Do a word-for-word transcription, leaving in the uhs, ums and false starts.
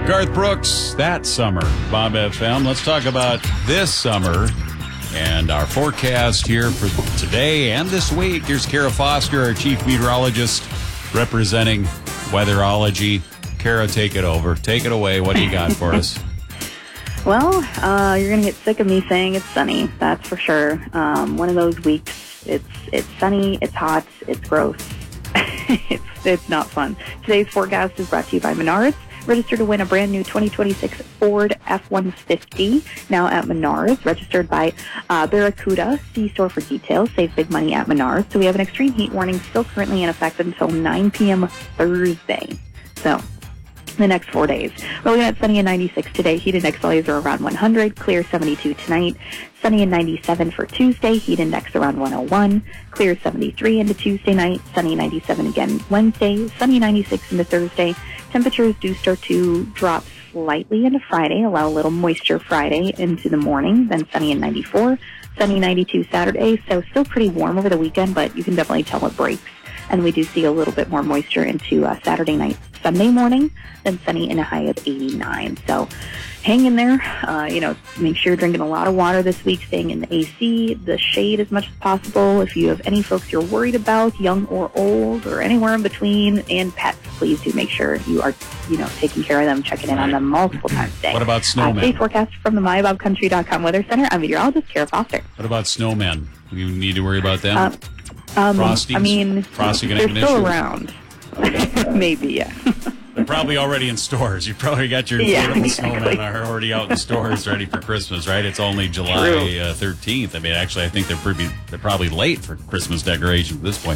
Garth Brooks, That Summer, Bob F M. Let's talk about this summer and our forecast here for today and this week. Here's Kara Foster, our chief meteorologist, representing weatherology. Kara, take it over. Take it away. What do you got for us? Well, uh, you're going to get sick of me saying it's sunny. That's for sure. Um, one of those weeks. It's it's sunny. It's hot. It's gross. it's it's not fun. Today's forecast is brought to you by Menards. Register to win a brand new twenty twenty-six Ford F one fifty now at Menards. Registered by uh, Barracuda. See store for details. Save big money at Menards. So we have an extreme heat warning still currently in effect until nine p.m. Thursday. So the next four days. We're looking at sunny and ninety-six today. Heat index values are around one hundred. Clear seventy-two tonight. Sunny and ninety-seven for Tuesday. Heat index around one oh one. Clear seventy-three into Tuesday night. Sunny ninety-seven again Wednesday. Sunny ninety-six into Thursday. Temperatures do start to drop slightly into Friday. Allow a little moisture Friday into the morning. Then sunny and ninety-four. Sunny ninety-two Saturday. So still pretty warm over the weekend, but you can definitely tell it breaks. And we do see a little bit more moisture into uh, Saturday night, Sunday morning, then sunny and a high of eighty-nine. So hang in there. Uh, you know, make sure you're drinking a lot of water this week, staying in the A C, the shade as much as possible. If you have any folks you're worried about, young or old, or anywhere in between, and pets, please do make sure you are, you know, taking care of them, checking in on them multiple times a day. What about snowmen? Uh, today's forecast from the my bob country dot com Weather Center. I'm meteorologist Kara Foster. What about snowmen? You need to worry about them? Uh, Um, Frosties? I mean, Frosty they're gonna have an still issue? around. Maybe, yeah. They're probably already in stores. You probably got your Yeah, inflatable exactly. snowmen are already out in stores ready for Christmas, right? It's only July uh, thirteenth. I mean, actually, I think they're pretty, they're probably late for Christmas decorations at this point.